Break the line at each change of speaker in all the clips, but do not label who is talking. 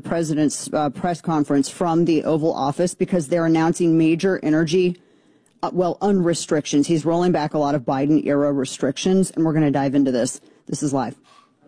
president's press conference from the Oval Office because they're announcing major energy, unrestrictions. He's rolling back a lot of Biden-era restrictions, and we're going to dive into this. This is live.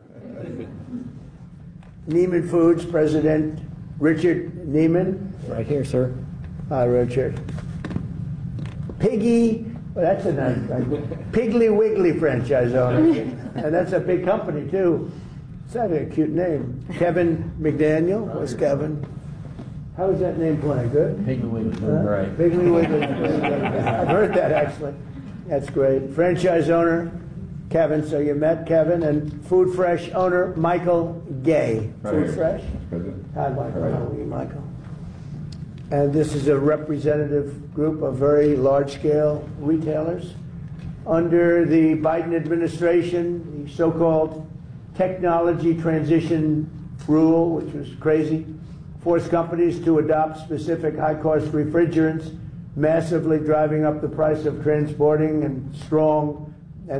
Neiman Foods President Richard Neiman.
Right here, sir.
Hi, Richard. Piggy, well, that's a nice, Piggly Wiggly franchise owner. And that's a big company, too. It's not a cute name. Kevin McDaniel. What's Kevin? How is that name playing? Good?
Piggly Wiggly, right.
Piggly Wiggly. I've heard that, actually. That's great. Franchise owner, Kevin. So you met Kevin. And Food Fresh owner, Michael Gay.
Right.
Food Fresh? Hi, Michael. Right. How are you, Michael? And this is a representative group of very large-scale retailers. Under the Biden administration, the so-called technology transition rule, which was crazy, forced companies to adopt specific high-cost refrigerants, massively driving up the price of transporting and storing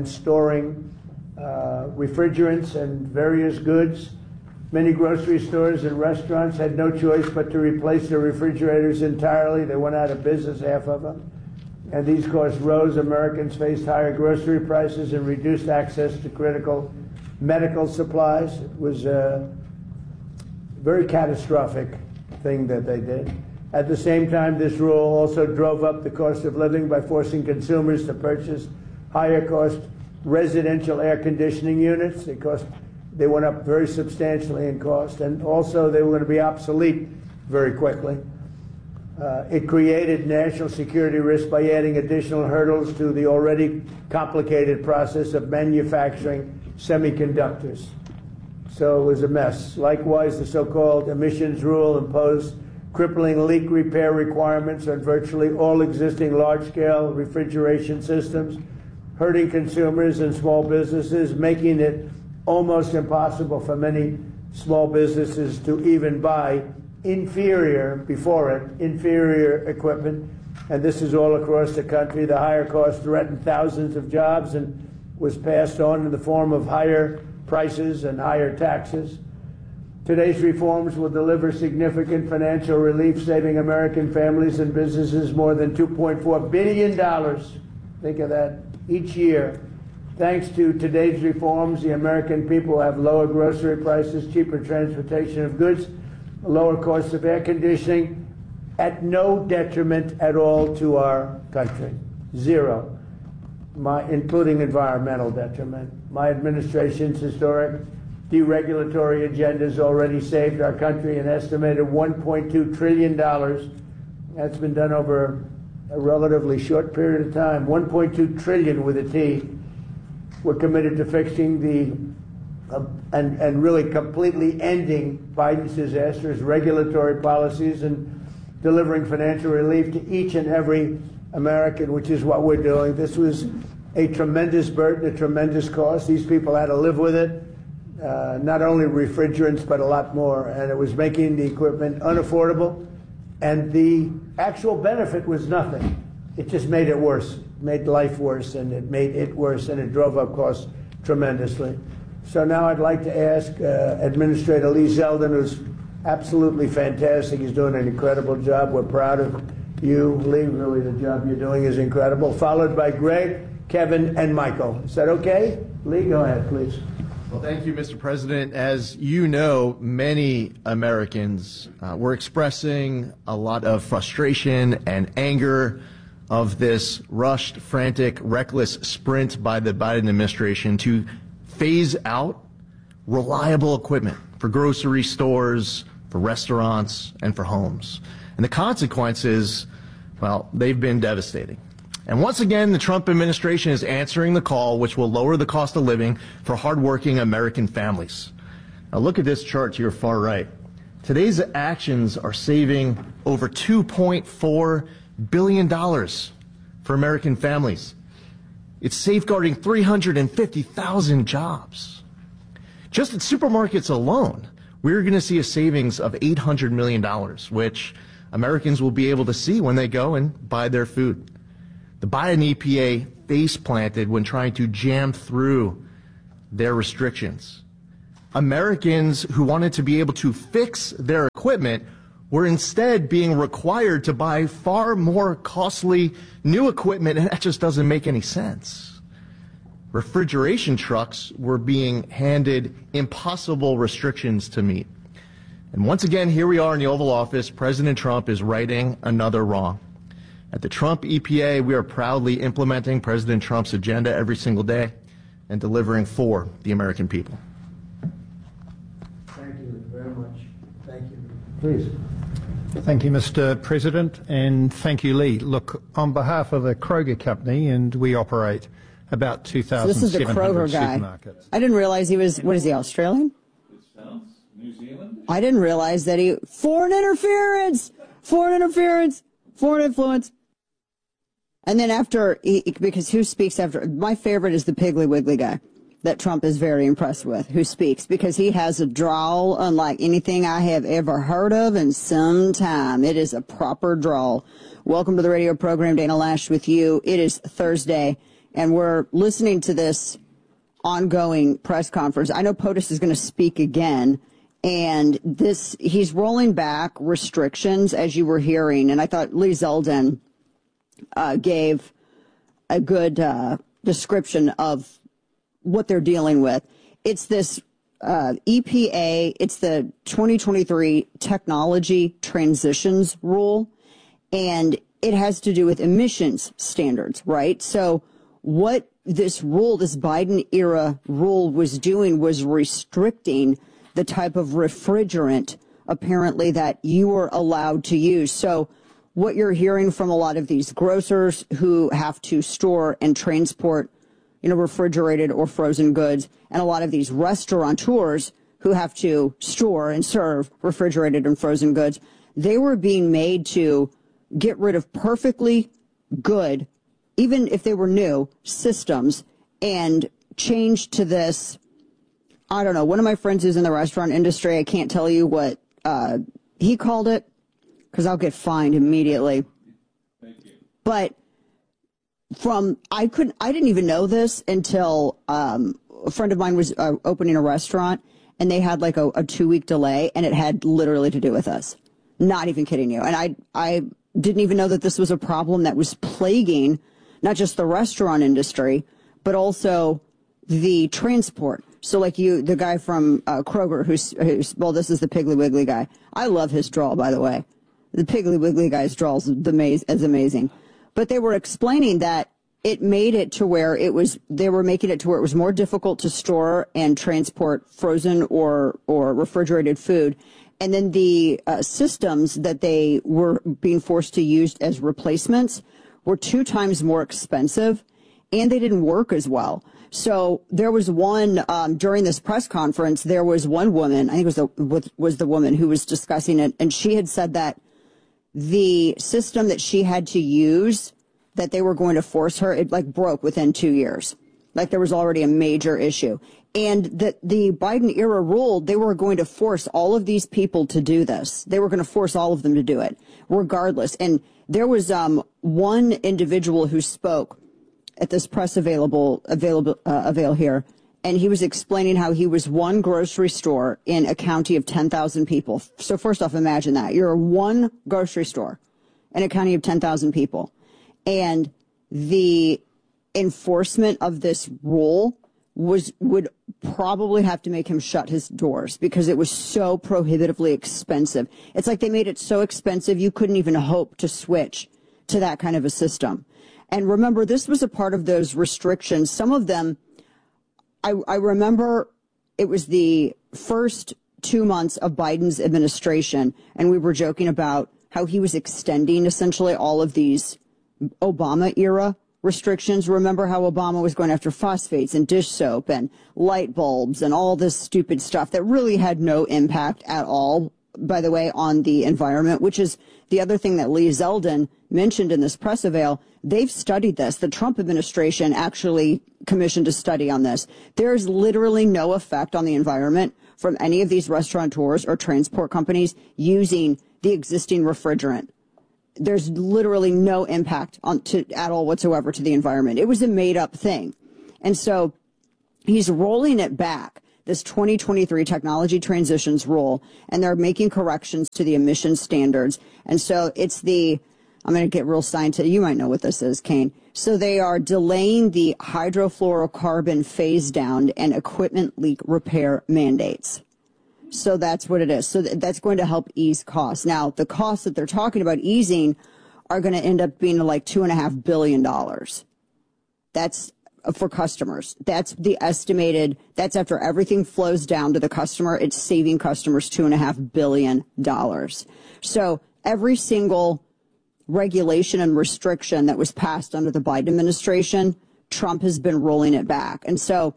refrigerants and various goods. Many grocery stores and restaurants had no choice but to replace their refrigerators entirely. They went out of business, half of them. And these costs rose. Americans faced higher grocery prices and reduced access to critical medical supplies. It was a very catastrophic thing that they did. At the same time, this rule also drove up the cost of living by forcing consumers to purchase higher cost residential air conditioning units. They went up very substantially in cost, and also they were going to be obsolete very quickly. It created national security risk by adding additional hurdles to the already complicated process of manufacturing semiconductors. So it was a mess. Likewise, the so-called emissions rule imposed crippling leak repair requirements on virtually all existing large-scale refrigeration systems, hurting consumers and small businesses, making it almost impossible for many small businesses to even buy inferior equipment. And this is all across the country. The higher cost threatened thousands of jobs and was passed on in the form of higher prices and higher taxes. Today's reforms will deliver significant financial relief, saving American families and businesses more than $2.4 billion. Think of that, each year. Thanks to today's reforms, the American people have lower grocery prices, cheaper transportation of goods, lower costs of air conditioning, at no detriment at all to our country. Zero. Including environmental detriment. My administration's historic deregulatory agenda has already saved our country an estimated $1.2 trillion. That's been done over a relatively short period of time. $1.2 trillion with a T. We're committed to fixing and really completely ending Biden's disastrous regulatory policies and delivering financial relief to each and every American, which is what we're doing. This was a tremendous burden, a tremendous cost. These people had to live with it, not only refrigerants, but a lot more. And it was making the equipment unaffordable. And the actual benefit was nothing. It just made it worse. It made life worse, and it made it worse, and it drove up costs tremendously. So now I'd like to ask Administrator Lee Zeldin, who's absolutely fantastic. He's doing an incredible job. We're proud of you, Lee. Really, the job you're doing is incredible. Followed by Greg, Kevin, and Michael. Is that okay? Lee, go ahead, please.
Well, thank you, Mr. President. As you know, many Americans were expressing a lot of frustration and anger of this rushed, frantic, reckless sprint by the Biden administration to phase out reliable equipment for grocery stores, for restaurants, and for homes. And the consequences, well, they've been devastating. And once again, the Trump administration is answering the call, which will lower the cost of living for hardworking American families. Now look at this chart to your far right. Today's actions are saving over $2.4 billion for American families. It's safeguarding 350,000 jobs. Just at supermarkets alone, we're going to see a savings of $800 million, which Americans will be able to see when they go and buy their food. The Biden EPA face planted when trying to jam through their restrictions. Americans who wanted to be able to fix their equipment were instead being required to buy far more costly new equipment, and that just doesn't make any sense. Refrigeration trucks were being handed impossible restrictions to meet. And once again, here we are in the Oval Office. President Trump is righting another wrong. At the Trump EPA, we are proudly implementing President Trump's agenda every single day and delivering for the American people.
Thank you very much. Thank you. Please.
Thank you, Mr. President, and thank you, Lee. Look, on behalf of the Kroger Company, and we operate about 2,700
this is the Kroger guy.
supermarkets.
I didn't realize he was, what is he, Australian?
New Zealand?
I didn't realize that foreign interference, foreign influence. And then because who speaks after, my favorite is the Piggly Wiggly guy that Trump is very impressed with, who speaks, because he has a drawl unlike anything I have ever heard of in some time. It is a proper drawl. Welcome to the radio program, Dana Loesch with you. It is Thursday, and we're listening to this ongoing press conference. I know POTUS is going to speak again, and he's rolling back restrictions, as you were hearing, and I thought Lee Zeldin gave a good description of what they're dealing with. It's this EPA, it's the 2023 Technology Transitions Rule, and it has to do with emissions standards, right? So what this rule, this Biden-era rule was doing was restricting the type of refrigerant, apparently, that you were allowed to use. So what you're hearing from a lot of these grocers who have to store and transport refrigerated or frozen goods, and a lot of these restaurateurs who have to store and serve refrigerated and frozen goods, they were being made to get rid of perfectly good, even if they were new, systems and change to this. I don't know. One of my friends who's in the restaurant industry, I can't tell you what he called it because I'll get fined immediately.
Thank you.
But I didn't even know this until a friend of mine was opening a restaurant, and they had like a 2-week delay, and it had literally to do with us. Not even kidding you. And I didn't even know that this was a problem that was plaguing not just the restaurant industry, but also the transport. So like the guy from Kroger who's well, this is the Piggly Wiggly guy. I love his drawl, by the way. The Piggly Wiggly guy's drawl is amazing. But they were explaining that it made it to where they were making it to where it was more difficult to store and transport frozen or refrigerated food. And then the systems that they were being forced to use as replacements were 2 times more expensive, and they didn't work as well. So there was one, during this press conference, there was one woman, I think it was the woman who was discussing it, and she had said that the system that she had to use, that they were going to force her, it like broke within 2 years. Like there was already a major issue. And that the Biden era rule, they were going to force all of these people to do this. They were going to force all of them to do it, regardless. And there was one individual who spoke at this press avail here, and he was explaining how he was one grocery store in a county of 10,000 people. So first off, imagine that. You're one grocery store in a county of 10,000 people. And the enforcement of this rule would probably have to make him shut his doors because it was so prohibitively expensive. It's like they made it so expensive you couldn't even hope to switch to that kind of a system. And remember, this was a part of those restrictions. Some of them, I remember it was the first 2 months of Biden's administration, and we were joking about how he was extending essentially all of these Obama-era restrictions. Remember how Obama was going after phosphates and dish soap and light bulbs and all this stupid stuff that really had no impact at all, by the way, on the environment, which is the other thing that Lee Zeldin mentioned in this press avail. They've studied this. The Trump administration actually commissioned a study on this. There's literally no effect on the environment from any of these restaurateurs or transport companies using the existing refrigerant. There's literally no impact at all whatsoever to the environment. It was a made-up thing. And so he's rolling it back. this 2023 technology transitions rule, and they're making corrections to the emission standards. And so it's I'm going to get real scientific. You might know what this is, Kane. So they are delaying the hydrofluorocarbon phase down and equipment leak repair mandates. So that's what it is. So that's going to help ease costs. Now, the costs that they're talking about easing are going to end up being like $2.5 billion. That's for customers. That's the estimated, that's after everything flows down to the customer. It's saving customers $2.5 billion. So every single regulation and restriction that was passed under the Biden administration, Trump has been rolling it back. And so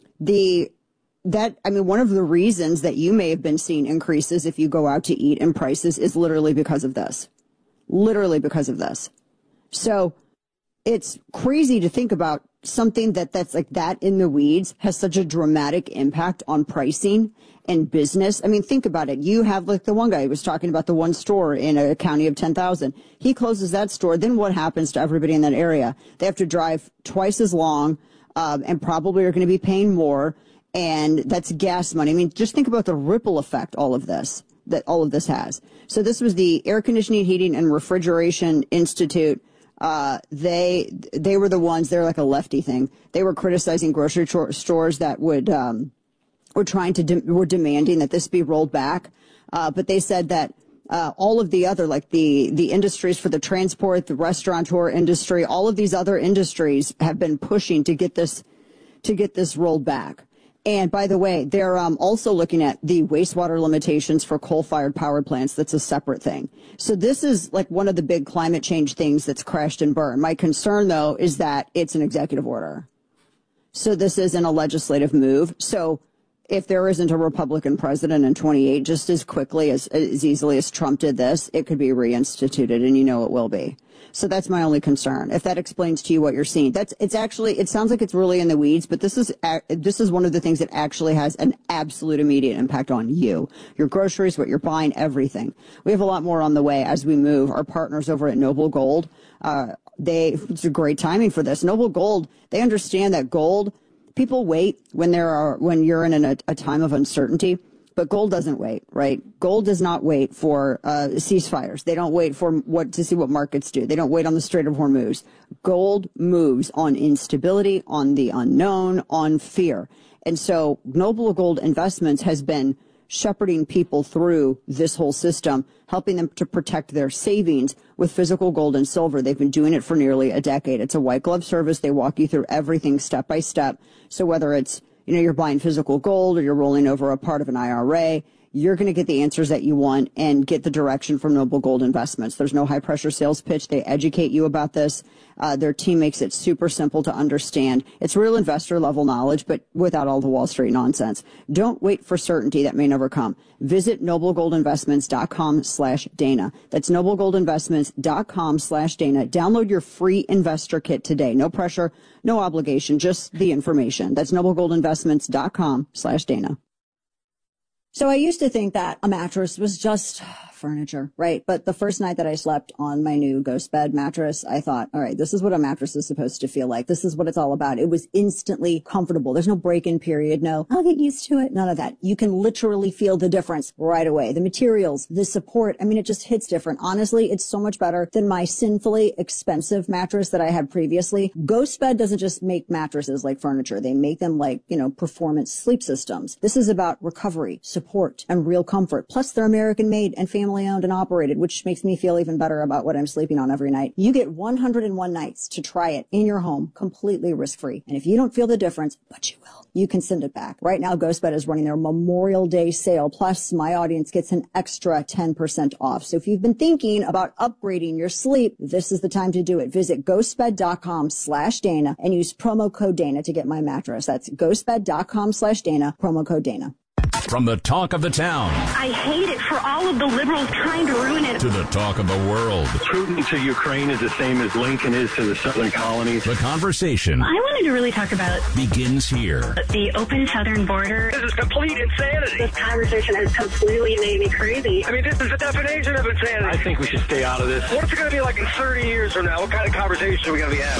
one of the reasons that you may have been seeing increases if you go out to eat in prices is literally because of this. Literally because of this. So it's crazy to think about something that's like that in the weeds has such a dramatic impact on pricing and business. I mean, think about it. You have like the one guy who was talking about the one store in a county of 10,000. He closes that store. Then what happens to everybody in that area? They have to drive twice as long and probably are going to be paying more. And that's gas money. I mean, just think about the ripple effect all of this has. So this was the Air Conditioning, Heating, and Refrigeration Institute. They were the ones, they're like a lefty thing. They were criticizing grocery stores that were demanding that this be rolled back. But they said that all of the other, like the industries for the transport, the restaurateur industry, all of these other industries have been pushing to get this rolled back. And by the way, they're also looking at the wastewater limitations for coal-fired power plants. That's a separate thing. So this is like one of the big climate change things that's crashed and burned. My concern, though, is that it's an executive order. So this isn't a legislative move. So if there isn't a Republican president in 28, just as quickly as easily as Trump did this, it could be reinstituted, and you know it will be. So that's my only concern. If that explains to you what you're seeing, it sounds like it's really in the weeds, but this is one of the things that actually has an absolute immediate impact on you, your groceries, what you're buying, everything. We have a lot more on the way as we move. Our partners over at Noble Gold, it's a great timing for this. Noble Gold, they understand that gold, people wait when you're in a time of uncertainty. But gold doesn't wait, right? Gold does not wait for ceasefires. They don't wait to see what markets do. They don't wait on the Strait of Hormuz. Gold moves on instability, on the unknown, on fear. And so Noble Gold Investments has been shepherding people through this whole system, helping them to protect their savings with physical gold and silver. They've been doing it for nearly a decade. It's a white glove service. They walk you through everything step by step. So whether it's you're buying physical gold or you're rolling over a part of an IRA, you're going to get the answers that you want and get the direction from Noble Gold Investments. There's no high-pressure sales pitch. They educate you about this. Their team makes it super simple to understand. It's real investor-level knowledge, but without all the Wall Street nonsense. Don't wait for certainty that may never come. Visit noblegoldinvestments.com/Dana. That's noblegoldinvestments.com/Dana. Download your free investor kit today. No pressure, no obligation, just the information. That's noblegoldinvestments.com/Dana. So I used to think that a mattress was just furniture, right? But the first night that I slept on my new Ghost Bed mattress, I thought, all right, this is what a mattress is supposed to feel like. This is what it's all about. It was instantly comfortable. There's no break-in period. No, I'll get used to it. None of that. You can literally feel the difference right away. The materials, the support. I mean, it just hits different. Honestly, it's so much better than my sinfully expensive mattress that I had previously. Ghost Bed doesn't just make mattresses like furniture. They make them like, performance sleep systems. This is about recovery, support, and real comfort. Plus, they're American made and family owned and operated, which makes me feel even better about what I'm sleeping on every night. You get 101 nights to try it in your home, completely risk-free. And if you don't feel the difference, but you will, you can send it back. Right now, GhostBed is running their Memorial Day sale. Plus, my audience gets an extra 10% off. So if you've been thinking about upgrading your sleep, this is the time to do it. Visit ghostbed.com/Dana and use promo code Dana to get my mattress. That's ghostbed.com/Dana, promo code Dana.
From the talk of the town.
I hate it for all of the liberals trying to ruin it.
To the talk of the world.
Putin to Ukraine is the same as Lincoln is to the southern colonies.
The conversation.
I wanted to really talk about
begins here.
The open southern border.
This is complete insanity.
This conversation has completely made me crazy.
I mean, this is the definition of insanity. I think we should stay out of this. What's it going to be like in 30 years from now? What kind of conversation are we going to be having?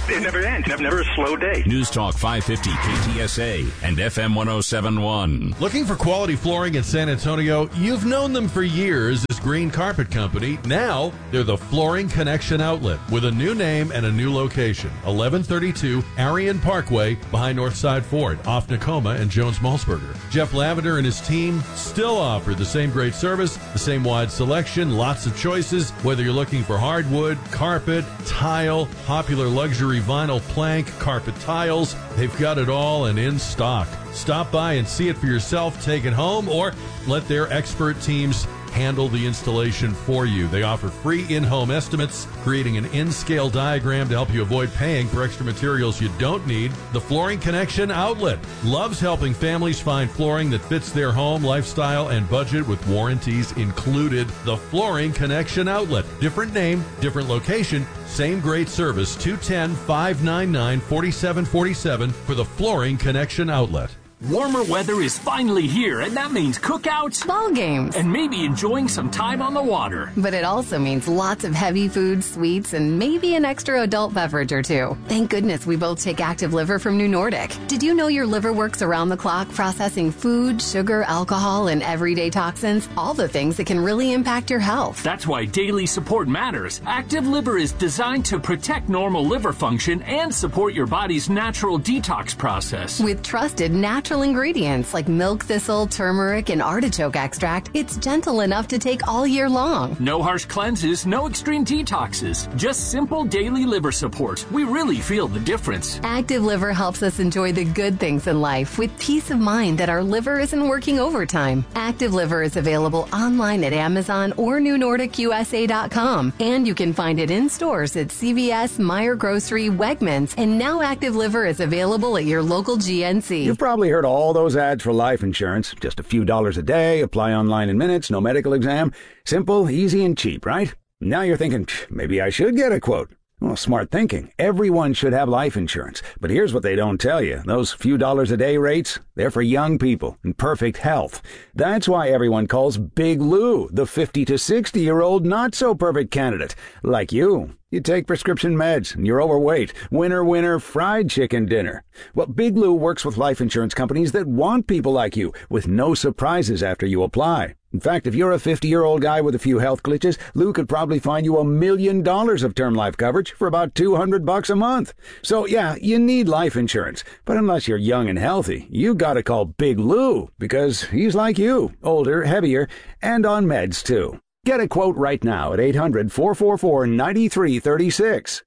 It never ends. Never a slow day.
News Talk 550 KTSA and FM 1071.
Looking for quality flooring in San Antonio? You've known them for years as Green Carpet Company. Now, they're the Flooring Connection Outlet with a new name and a new location. 1132 Arion Parkway behind Northside Ford, off Nakoma and Jones-Malsberger. Jeff Lavender and his team still offer the same great service, the same wide selection, lots of choices, whether you're looking for hardwood, carpet, tile, popular luxury vinyl plank, carpet tiles. They've got it all and in stock. Stop by and see it for yourself, take it home, or let their expert teams handle the installation for you. They offer free in-home estimates, creating an in-scale diagram to help you avoid paying for extra materials you don't need. The Flooring Connection Outlet loves helping families find flooring that fits their home, lifestyle, and budget with warranties included. The Flooring Connection Outlet. Different name, different location, same great service. 210-599-4747 for the Flooring Connection Outlet.
Warmer weather is finally here, and that means cookouts,
ball games,
and maybe enjoying some time on the water.
But it also means lots of heavy foods, sweets, and maybe an extra adult beverage or two. Thank goodness we both take Active Liver from New Nordic. Did you know your liver works around the clock processing food, sugar, alcohol, and everyday toxins? All the things that can really impact your health.
That's why daily support matters. Active Liver is designed to protect normal liver function and support your body's natural detox process.
With trusted natural ingredients like milk thistle, turmeric, and artichoke extract, it's gentle enough to take all year long.
No harsh cleanses, no extreme detoxes, just simple daily liver support. We really feel the difference.
Active Liver helps us enjoy the good things in life with peace of mind that our liver isn't working overtime. Active Liver is available online at Amazon or NewNordicUSA.com, and you can find it in stores at CVS, Meijer Grocery, Wegmans, and now Active Liver is available at your local GNC.
You've probably heard all those ads for life insurance. Just a few dollars a day, apply online in minutes, no medical exam. Simple, easy, and cheap, right? Now you're thinking, maybe I should get a quote. Well, smart thinking. Everyone should have life insurance. But here's what they don't tell you. Those few dollars a day rates, they're for young people in perfect health. That's why everyone calls Big Lou the 50 to 60-year-old not-so-perfect candidate. Like you. You take prescription meds, and you're overweight. Winner, winner, fried chicken dinner. Well, Big Lou works with life insurance companies that want people like you, with no surprises after you apply. In fact, if you're a 50-year-old guy with a few health glitches, Lou could probably find you $1 million of term life coverage for about $200 a month. So, yeah, you need life insurance. But unless you're young and healthy, you gotta call Big Lou, because he's like you, older, heavier, and on meds, too. Get a quote right now at 800-444-9336,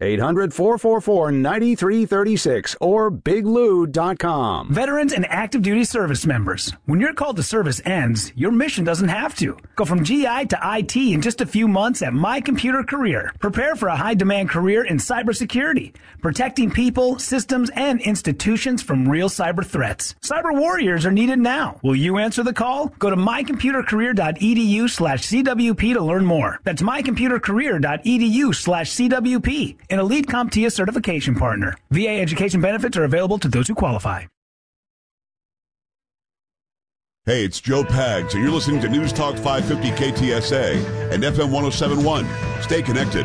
800-444-9336, or biglou.com.
Veterans and active duty service members, when your call to service ends, your mission doesn't have to. Go from GI to IT in just a few months at My Computer Career. Prepare for a high-demand career in cybersecurity, protecting people, systems, and institutions from real cyber threats. Cyber warriors are needed now. Will you answer the call? Go to mycomputercareer.edu/CWP to learn more. That's mycomputercareer.edu/CWP, an elite CompTIA certification partner. VA education benefits are available to those who qualify.
Hey, it's Joe Pags, and you're listening to News Talk 550 KTSA and FM 1071. Stay connected.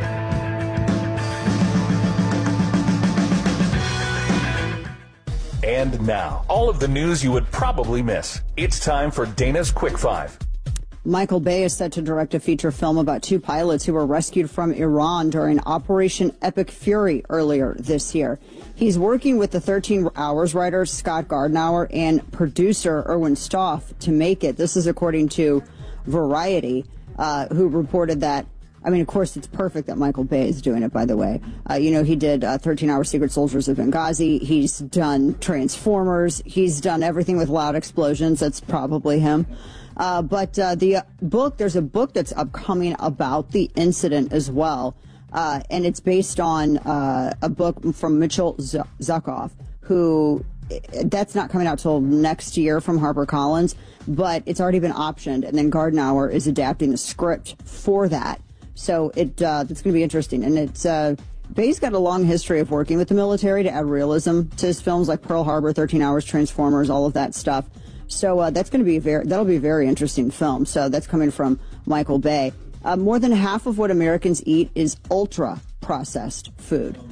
And now, all of the news you would probably miss. It's time for Dana's Quick Five.
Michael Bay is set to direct a feature film about two pilots who were rescued from Iran during Operation Epic Fury earlier this year. He's working with the 13 Hours writer Scott Gardner and producer Erwin Stoff to make it. This is according to Variety, who reported that. I mean, of course, it's perfect that Michael Bay is doing it, by the way. He did 13-Hour Secret Soldiers of Benghazi. He's done Transformers. He's done everything with loud explosions. That's probably him. But there's a book that's upcoming about the incident as well. And it's based on a book from Mitchell Zuckoff, who that's not coming out till next year from HarperCollins, but it's already been optioned. And then Gardner is adapting the script for that. So it's going to be interesting. And it's Bay's got a long history of working with the military to add realism to his films like Pearl Harbor, 13 Hours, Transformers, all of that stuff. So that's going to be that'll be a very interesting film. So that's coming from Michael Bay. More than half of what Americans eat is ultra processed food.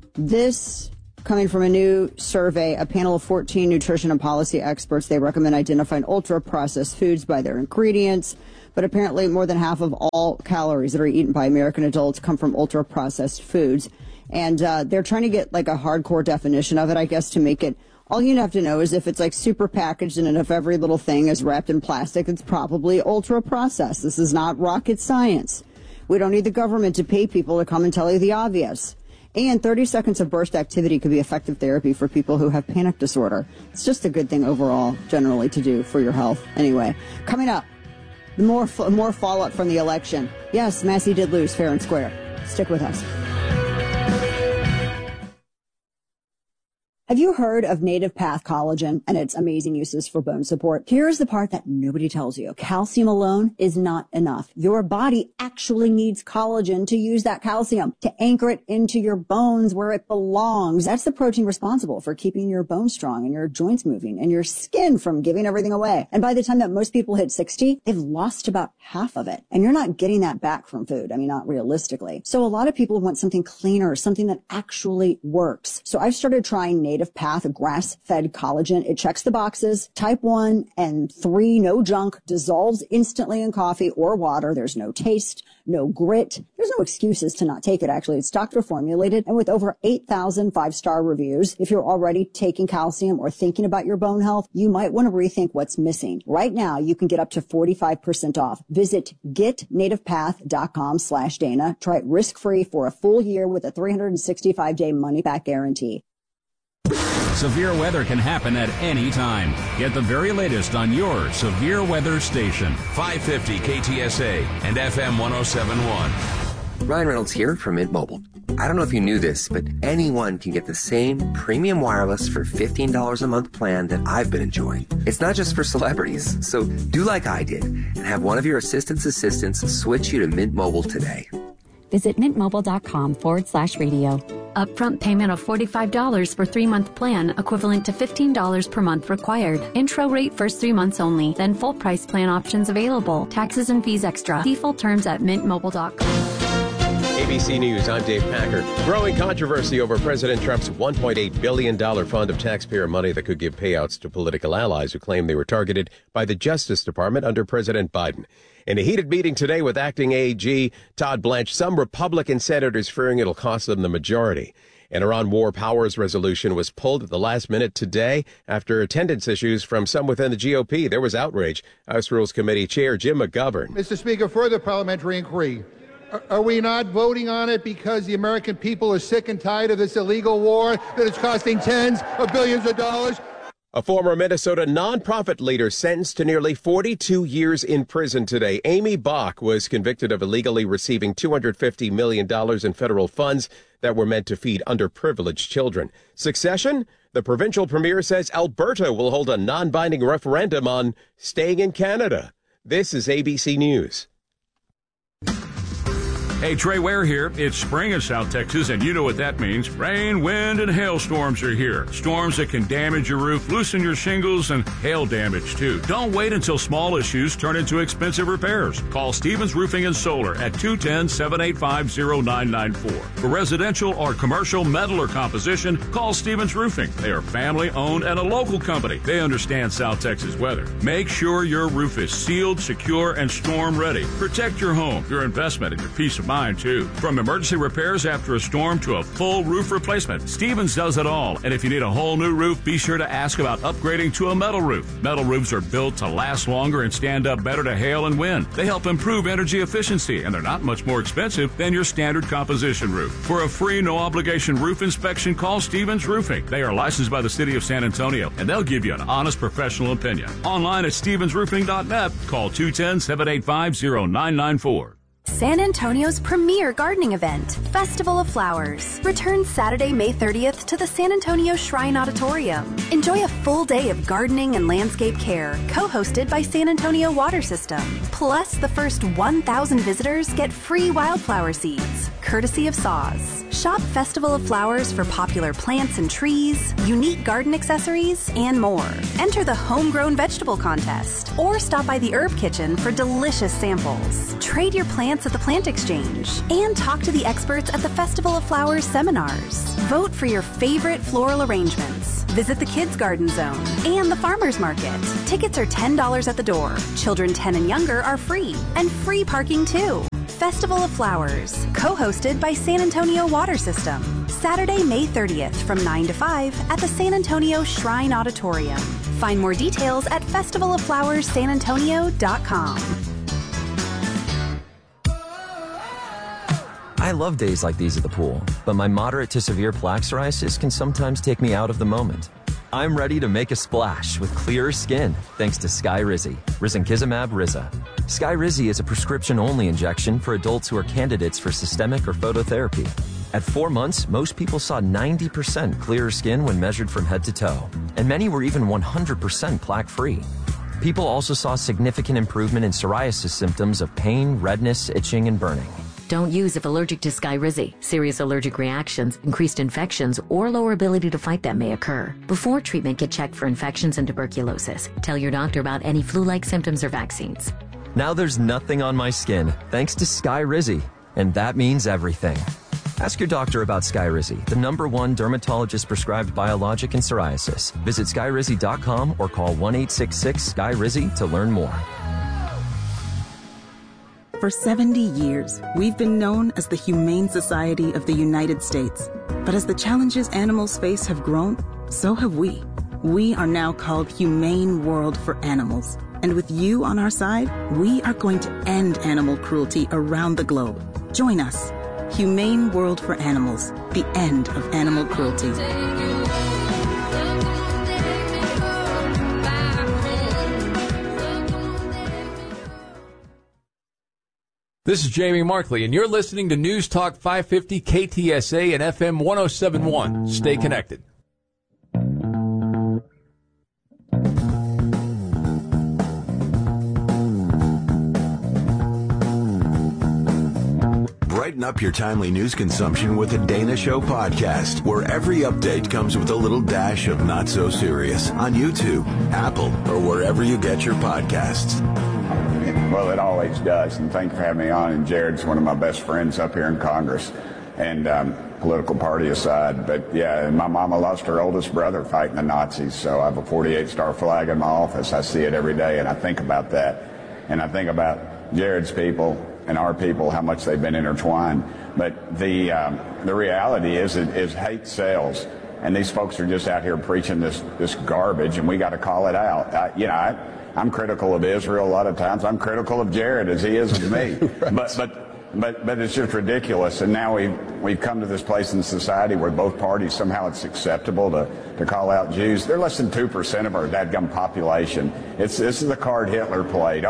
This coming from a new survey, a panel of 14 nutrition and policy experts. They recommend identifying ultra-processed foods by their ingredients, but apparently more than half of all calories that are eaten by American adults come from ultra-processed foods. And they're trying to get like a hardcore definition of it, I guess, to make it. All you have to know is if it's like super packaged and if every little thing is wrapped in plastic, it's probably ultra-processed. This is not rocket science. We don't need the government to pay people to come and tell you the obvious. And 30 seconds of burst activity could be effective therapy for people who have panic disorder. It's just a good thing overall, generally, to do for your health. Anyway, coming up, more fallout from the election. Yes, Massey did lose fair and square. Stick with us. Have you heard of Native Path Collagen and its amazing uses for bone support? Here's the part that nobody tells you. Calcium alone is not enough. Your body actually needs collagen to use that calcium, to anchor it into your bones where it belongs. That's the protein responsible for keeping your bones strong and your joints moving and your skin from giving everything away. And by the time that most people hit 60, they've lost about half of it. And you're not getting that back from food. I mean, not realistically. So a lot of people want something cleaner, something that actually works. So I've started trying Native Path grass-fed collagen. It checks the boxes. Type 1 and 3, no junk, dissolves instantly in coffee or water. There's no taste, no grit. There's no excuses to not take it, actually. It's doctor formulated and with over 8,000 five-star reviews. If you're already taking calcium or thinking about your bone health, you might want to rethink what's missing. Right now, you can get up to 45% off. Visit getnativepath.com/Dana. Try it risk-free for a full year with a 365-day money-back guarantee.
Severe weather can happen at any time. Get the very latest on your severe weather station. 550 KTSA and FM 107.1.
Ryan Reynolds here from Mint Mobile. I don't know if you knew this, but anyone can get the same premium wireless for $15 a month plan that I've been enjoying. It's not just for celebrities, so do like I did and have one of your assistants switch you to Mint Mobile today.
Visit mintmobile.com/radio. Upfront payment of $45 for 3-month plan, equivalent to $15 per month required. Intro rate first 3 months only, then full price plan options available. Taxes and fees extra. See full terms at mintmobile.com.
ABC News, I'm Dave Packer. Growing controversy over President Trump's $1.8 billion fund of taxpayer money that could give payouts to political allies who claim they were targeted by the Justice Department under President Biden. In a heated meeting today with acting AG Todd Blanche, some Republican senators fearing it'll cost them the majority. An Iran War Powers resolution was pulled at the last minute today after attendance issues from some within the GOP. There was outrage. House Rules Committee Chair Jim McGovern.
Mr. Speaker, further parliamentary inquiry. Are we not voting on it because the American people are sick and tired of this illegal war that is costing tens of billions of dollars?
A former Minnesota nonprofit leader sentenced to nearly 42 years in prison today. Amy Bach was convicted of illegally receiving $250 million in federal funds that were meant to feed underprivileged children. Succession? The provincial premier says Alberta will hold a non-binding referendum on staying in Canada. This is ABC News.
Hey, Trey Ware here. It's spring in South Texas, and you know what that means. Rain, wind, and hailstorms are here. Storms that can damage your roof, loosen your shingles, and hail damage, too. Don't wait until small issues turn into expensive repairs. Call Stevens Roofing and Solar at 210-785-0994. For residential or commercial metal or composition, call Stevens Roofing. They are family-owned and a local company. They understand South Texas weather. Make sure your roof is sealed, secure, and storm-ready. Protect your home, your investment, and your peace of mind, too. From emergency repairs after a storm to a full roof replacement, Stevens does it all. And if you need a whole new roof, be sure to ask about upgrading to a metal roof. Metal roofs are built to last longer and stand up better to hail and wind. They help improve energy efficiency, and they're not much more expensive than your standard composition roof. For a free, no-obligation roof inspection, call Stevens Roofing. They are licensed by the City of San Antonio, and they'll give you an honest professional opinion. Online at stevensroofing.net. Call 210-785-0994.
San Antonio's premier gardening event, Festival of Flowers, returns Saturday, May 30th to the San Antonio Shrine Auditorium. Enjoy a full day of gardening and landscape care, co-hosted by San Antonio Water System. Plus, the first 1,000 visitors get free wildflower seeds. courtesy of Saws. Shop Festival of Flowers for popular plants and trees, unique garden accessories, and more. Enter the Homegrown Vegetable Contest or stop by the Herb Kitchen for delicious samples. Trade your plants at the Plant Exchange and talk to the experts at the Festival of Flowers seminars. Vote for your favorite floral arrangements. Visit the Kids Garden Zone and the Farmers Market. Tickets are $10 at the door. Children 10 and younger are free, and free parking too. Festival of Flowers, co-hosted by San Antonio Water System. Saturday, May 30th from 9 to 5 at the San Antonio Shrine Auditorium. Find more details at festivaloflowerssanantonio.com.
I love days like these at the pool, but my moderate to severe plaque psoriasis can sometimes take me out of the moment. I'm ready to make a splash with clearer skin thanks to Skyrizi, risankizumab Riza. Skyrizi is a prescription-only injection for adults who are candidates for systemic or phototherapy. At 4 months, most people saw 90% clearer skin when measured from head to toe, and many were even 100% plaque-free. People also saw significant improvement in psoriasis symptoms of pain, redness, itching, and burning.
Don't use if allergic to Skyrizi. Serious allergic reactions, increased infections, or lower ability to fight them may occur. Before treatment, get checked for infections and tuberculosis. Tell your doctor about any flu-like symptoms or vaccines.
Now there's nothing on my skin thanks to Skyrizi, and that means everything. Ask your doctor about Skyrizi, the #1 dermatologist-prescribed biologic in psoriasis. Visit Skyrizi.com or call 1-866-SKYRIZI to learn more.
For 70 years, we've been known as the Humane Society of the United States. But as the challenges animals face have grown, so have we. We are now called Humane World for Animals. And with you on our side, we are going to end animal cruelty around the globe. Join us. Humane World for Animals. The end of animal cruelty.
This is Jamie Markley, and you're listening to News Talk 550 KTSA and FM 1071. Stay connected.
Brighten up your timely news consumption with the Dana Show podcast, where every update comes with a little dash of not so serious on YouTube, Apple, or wherever you get your podcasts.
Well, it always does, and thank you for having me on. And Jared's one of my best friends up here in Congress, and political party aside. But yeah, my mama lost her oldest brother fighting the Nazis, so I have a 48-star flag in my office. I see it every day, and I think about that. And I think about Jared's people and our people, how much they've been intertwined. But the reality is hate sells, and these folks are just out here preaching this garbage, and we got to call it out. I'm critical of Israel a lot of times. I'm critical of Jared as he is of me. Right. But it's just ridiculous. And now we've come to this place in society where both parties, somehow it's acceptable to call out Jews. They're less than 2% of our dadgum population. This is the card Hitler played.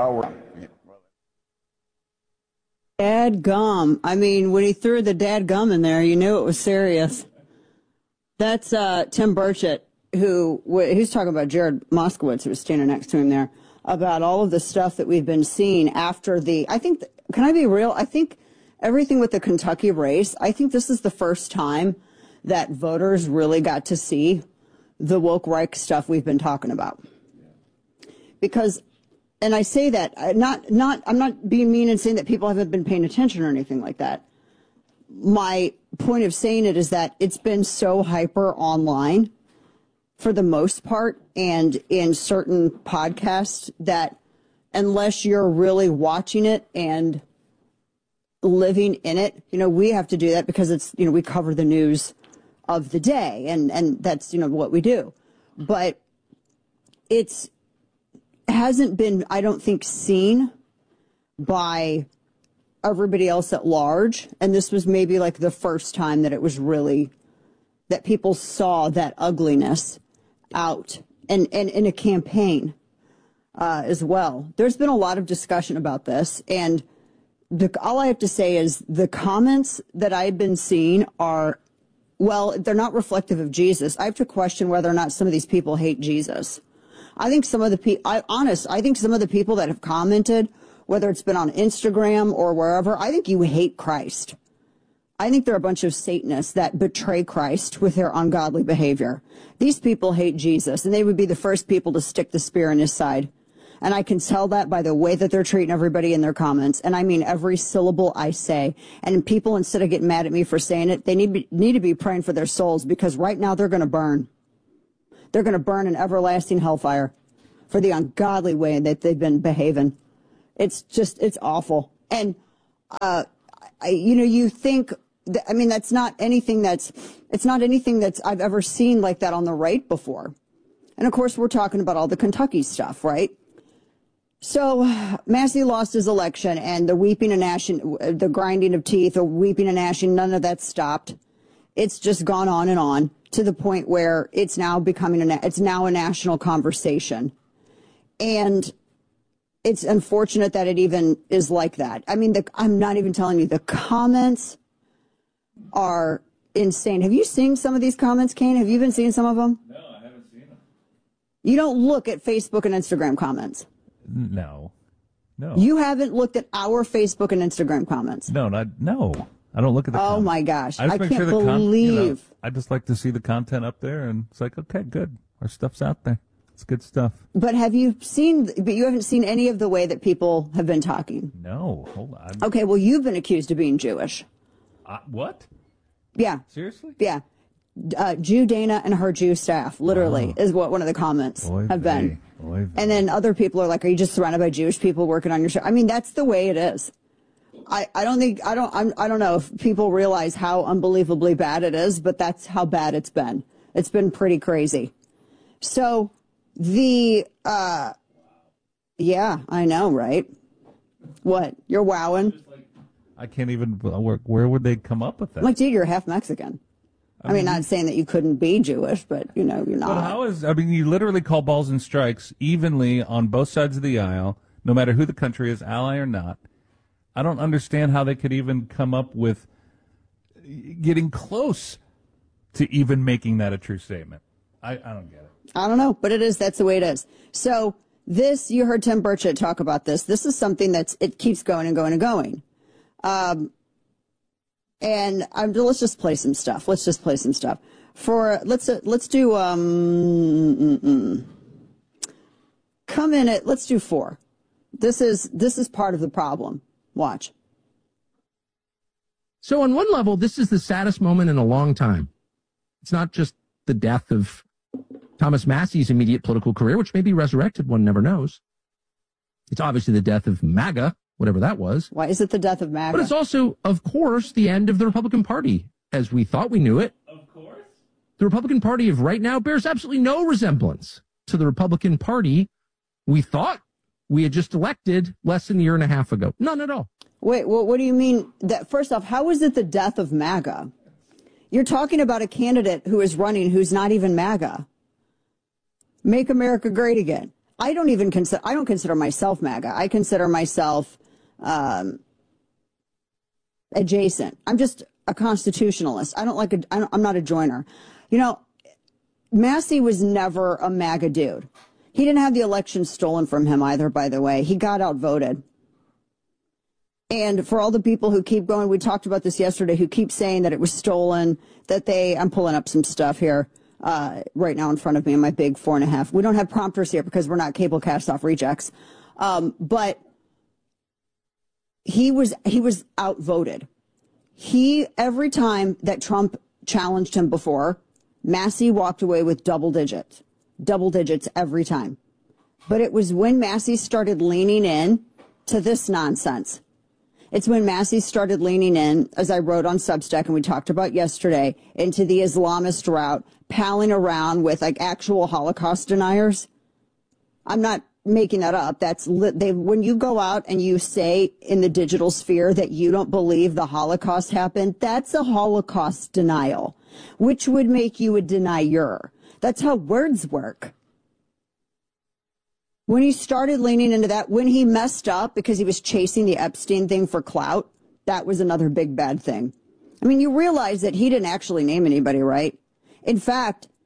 Dadgum. I mean, when he threw the dadgum in there, you knew it was serious. That's Tim Burchett, who's talking about Jared Moskowitz, who was standing next to him there, about all of the stuff that we've been seeing after can I be real? I think everything with the Kentucky race, I think this is the first time that voters really got to see the woke right stuff we've been talking about. Because, and I say that, I'm not being mean and saying that people haven't been paying attention or anything like that. My point of saying it is that it's been so hyper online for the most part, and in certain podcasts, that unless you're really watching it and living in it, we have to do that because it's, we cover the news of the day, and that's, what we do. But hasn't been, I don't think, seen by everybody else at large. And this was maybe like the first time that it was really, that people saw that ugliness out and in a campaign as well. There's been a lot of discussion about this, and all I have to say is the comments that I've been seeing are, well, they're not reflective of Jesus. I have to question whether or not some of these people hate Jesus. I think some of the I think some of the people that have commented, whether it's been on Instagram or wherever, I think you hate Christ. I think they're a bunch of Satanists that betray Christ with their ungodly behavior. These people hate Jesus, and they would be the first people to stick the spear in his side. And I can tell that by the way that they're treating everybody in their comments. And I mean every syllable I say. And people, instead of getting mad at me for saying it, they need to be praying for their souls, because right now they're going to burn. They're going to burn in everlasting hellfire for the ungodly way that they've been behaving. It's awful. And, you think, that's not anything that's I've ever seen like that on the right before. And of course, we're talking about all the Kentucky stuff, right? So Massey lost his election, and the weeping and gnashing, the grinding of teeth, or weeping and gnashing, none of that stopped. It's just gone on and on to the point where it's now becoming it's now a national conversation. And it's unfortunate that it even is like that. I mean, I'm not even telling you, the comments are insane. Have you seen some of these comments, Kane? Have you been seeing some of them?
No, I haven't seen them.
You don't look at Facebook and Instagram comments.
No.
You haven't looked at our Facebook and Instagram comments.
No. I don't look at the comments.
Oh my gosh. I can't
sure
believe.
I just like to see the content up there, and it's like, okay, good. Our stuff's out there. It's good stuff.
But you haven't seen any of the way that people have been talking.
No, hold on.
Okay, well, you've been accused of being Jewish.
What?
Yeah.
Seriously?
Yeah. Jew Dana and her Jew staff, literally, is what one of the comments have been. And then other people are like, are you just surrounded by Jewish people working on your show? I mean, that's the way it is. I don't know if people realize how unbelievably bad it is, but that's how bad it's been. It's been pretty crazy. So yeah, I know, right? What? You're wowing?
I can't even, where would they come up with that?
Like, dude, you're half Mexican. I mean, not saying that you couldn't be Jewish, but, you're not.
But you literally call balls and strikes evenly on both sides of the aisle, no matter who the country is, ally or not. I don't understand how they could even come up with getting close to even making that a true statement. I don't get it.
I don't know, but that's the way it is. So you heard Tim Burchett talk about this. This is something it keeps going and going and going. Let's just play some stuff. Let's do, let's do 4. This is part of the problem. Watch.
So on one level, this is the saddest moment in a long time. It's not just the death of Thomas Massey's immediate political career, which may be resurrected, one never knows. It's obviously the death of MAGA, whatever that was.
Why is it the death of MAGA?
But it's also, of course, the end of the Republican Party, as we thought we knew it.
Of course.
The Republican Party of right now bears absolutely no resemblance to the Republican Party we thought we had just elected less than a year and a half ago. None at all.
Wait, well, what do you mean? First off, how is it the death of MAGA? You're talking about a candidate who is running who's not even MAGA. Make America Great Again. I don't consider myself MAGA. I consider myself adjacent. I'm just a constitutionalist. I'm not a joiner. Massey was never a MAGA dude. He didn't have the election stolen from him either, by the way. He got outvoted. And for all the people who keep going, we talked about this yesterday, who keep saying that it was stolen, I'm pulling up some stuff here right now in front of me in my big 4.5. We don't have prompters here because we're not cable cast off rejects. But he was outvoted. Every time that Trump challenged him before, Massey walked away with double digits every time. But it was when Massey started leaning in to this nonsense. It's when Massey started leaning in, as I wrote on Substack and we talked about yesterday, into the Islamist route, palling around with actual Holocaust deniers. I'm not making that up. When you go out and you say in the digital sphere that you don't believe the Holocaust happened, that's a Holocaust denial, which would make you a denier. That's how words work. When he started leaning into that, when he messed up because he was chasing the Epstein thing for clout, that was another big bad thing. I mean, you realize that he didn't actually name anybody, right? In fact,